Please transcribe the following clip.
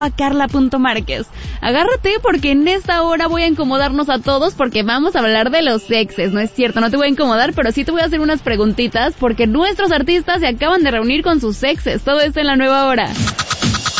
Carla.Márquez. Agárrate porque en esta hora voy a incomodarnos a todos porque vamos a hablar de los exes. No es cierto, no te voy a incomodar, pero sí te voy a hacer unas preguntitas porque nuestros artistas se acaban de reunir con sus exes. Todo esto en la nueva hora.